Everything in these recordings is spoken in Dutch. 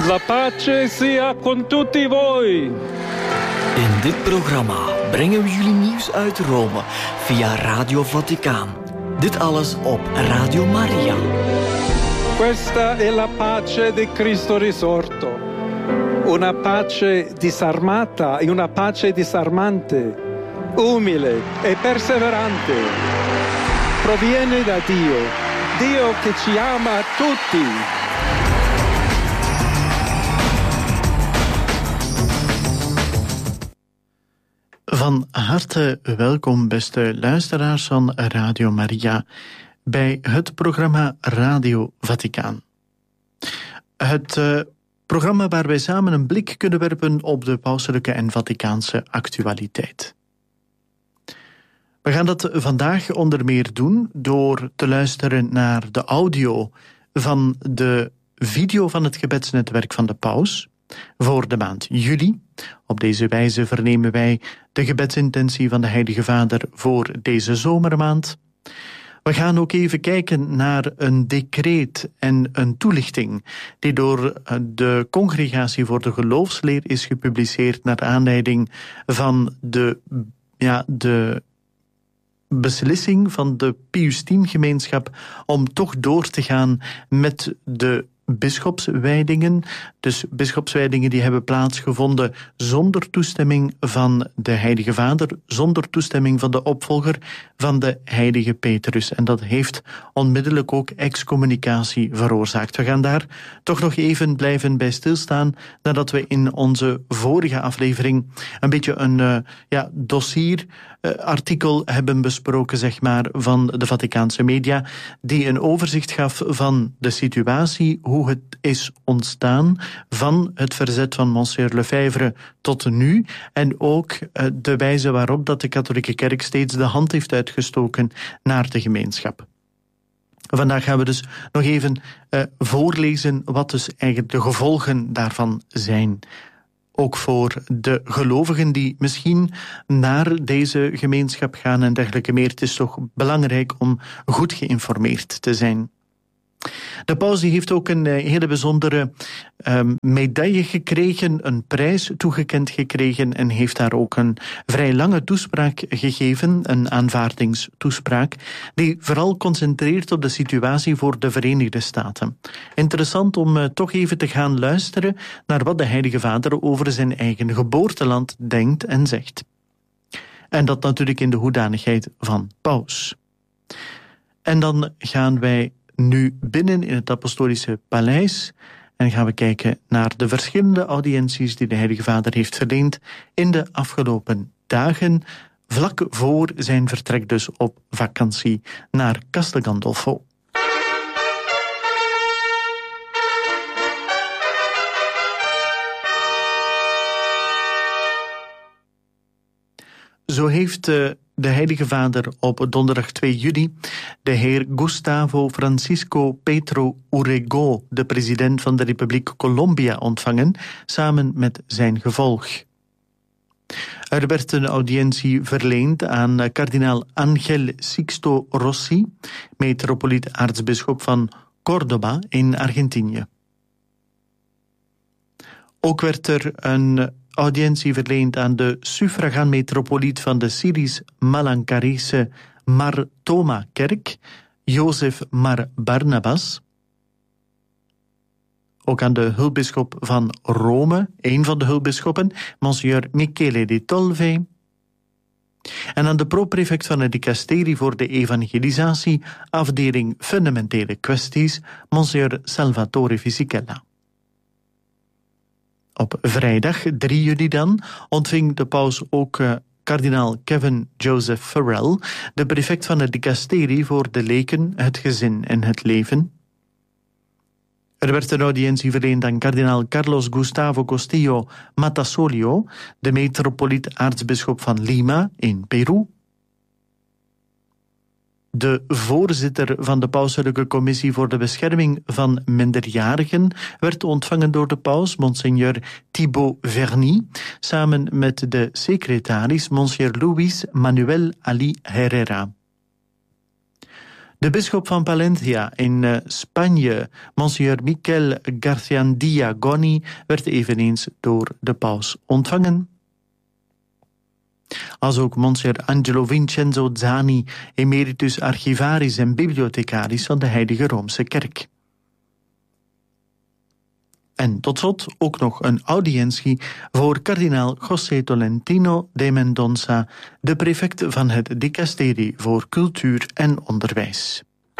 La pace sia con tutti voi. In dit programma brengen we jullie nieuws uit Rome via Radio Vaticaan. Dit alles op Radio Maria. Questa è la pace di Cristo risorto. Una pace disarmata e una pace disarmante, umile e perseverante. Proviene da Dio, Dio che ci ama tutti. Van harte welkom, beste luisteraars van Radio Maria, bij het programma Radio Vaticaan. Het programma waar wij samen een blik kunnen werpen op de pauselijke en Vaticaanse actualiteit. We gaan dat vandaag onder meer doen door te luisteren naar de audio van de video van het gebedsnetwerk van de paus voor de maand juli. Op deze wijze vernemen wij de gebedsintentie van de Heilige Vader voor deze zomermaand. We gaan ook even kijken naar een decreet en een toelichting die door de Congregatie voor de Geloofsleer is gepubliceerd naar aanleiding van de beslissing van de Pius X-gemeenschap om toch door te gaan met de bisschopswijdingen. Dus bisschopswijdingen die hebben plaatsgevonden zonder toestemming van de Heilige Vader, zonder toestemming van de opvolger van de Heilige Petrus. En dat heeft onmiddellijk ook excommunicatie veroorzaakt. We gaan daar toch nog even blijven bij stilstaan, nadat we in onze vorige aflevering een beetje een dossierartikel hebben besproken, zeg maar, van de Vaticaanse media, die een overzicht gaf van de situatie, hoe het is ontstaan van het verzet van Monsieur Lefebvre tot nu, en ook de wijze waarop dat de katholieke kerk steeds de hand heeft uitgestoken naar de gemeenschap. Vandaag gaan we dus nog even voorlezen wat dus eigenlijk de gevolgen daarvan zijn. Ook voor de gelovigen die misschien naar deze gemeenschap gaan en dergelijke meer. Het is toch belangrijk om goed geïnformeerd te zijn. De paus die heeft ook een hele bijzondere medaille gekregen, een prijs toegekend gekregen en heeft daar ook een vrij lange toespraak gegeven, een aanvaardingstoespraak, die vooral concentreert op de situatie voor de Verenigde Staten. Interessant om toch even te gaan luisteren naar wat de Heilige Vader over zijn eigen geboorteland denkt en zegt. En dat natuurlijk in de hoedanigheid van paus. En dan gaan wij nu binnen in het Apostolische Paleis en gaan we kijken naar de verschillende audiënties die de Heilige Vader heeft verleend in de afgelopen dagen, vlak voor zijn vertrek dus op vakantie naar Castel Gandolfo. Zo heeft de Heilige Vader op donderdag 2 juli de heer Gustavo Francisco Petro Urrego, de president van de Republiek Colombia, ontvangen, samen met zijn gevolg. Er werd een audiëntie verleend aan kardinaal Ángel Sixto Rossi, metropoliet-aartsbisschop van Córdoba in Argentinië. Ook werd er een audiëntie verleend aan de suffragaan-metropoliet van de Syrisch-Malankarise Mar Thoma-kerk, Jozef Mar Barnabas. Ook aan de hulpbisschop van Rome, een van de hulpbisschoppen, Monsignor Michele di Tolve. En aan de pro-prefect van het dicasterie voor de evangelisatie, afdeling fundamentele kwesties, Monsignor Salvatore Fisichella. Op vrijdag 3 juli dan ontving de paus ook kardinaal Kevin Joseph Farrell, de prefect van het dicasterie voor de leken, het gezin en het leven. Er werd een audiëntie verleend aan kardinaal Carlos Gustavo Castillo Matasolio, de metropoliet-aartsbisschop van Lima in Peru. De voorzitter van de pauselijke commissie voor de bescherming van minderjarigen werd ontvangen door de paus, Monseigneur Thibaut Verny, samen met de secretaris, Monsieur Luis Manuel Ali Herrera. De bisschop van Palencia in Spanje, Monsignor Miquel Garciandia Goni, werd eveneens door de paus ontvangen. Als ook Monsignor Angelo Vincenzo Zani, emeritus archivaris en bibliothecaris van de Heilige Roomse Kerk. En tot slot ook nog een audiëntie voor kardinaal José Tolentino de Mendonça, de prefect van het dicasterie voor cultuur en onderwijs.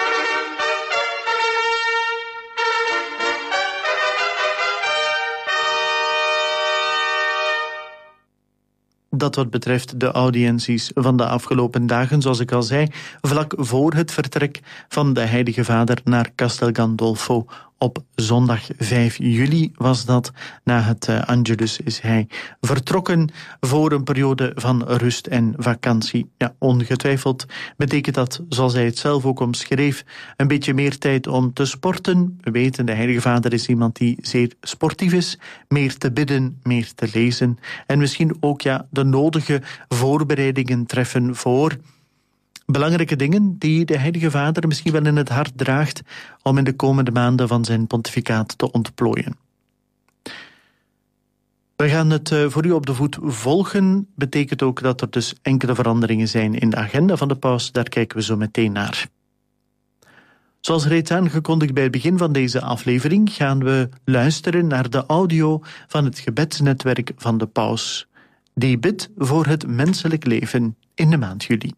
Dat wat betreft de audiënties van de afgelopen dagen, zoals ik al zei, vlak voor het vertrek van de Heilige Vader naar Castel Gandolfo. Op zondag 5 juli was dat. Na het Angelus is hij vertrokken voor een periode van rust en vakantie. Ja, ongetwijfeld betekent dat, zoals hij het zelf ook omschreef, een beetje meer tijd om te sporten. We weten, de Heilige Vader is iemand die zeer sportief is. Meer te bidden, meer te lezen. En misschien ook de nodige voorbereidingen treffen voor belangrijke dingen die de Heilige Vader misschien wel in het hart draagt om in de komende maanden van zijn pontificaat te ontplooien. We gaan het voor u op de voet volgen. Betekent ook dat er dus enkele veranderingen zijn in de agenda van de paus. Daar kijken we zo meteen naar. Zoals reeds aangekondigd bij het begin van deze aflevering gaan we luisteren naar de audio van het gebedsnetwerk van de paus, die bidt voor het menselijk leven in de maand juli.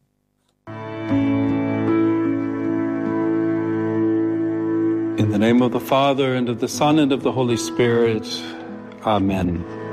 In the name of the Father, and of the Son, and of the Holy Spirit. Amen.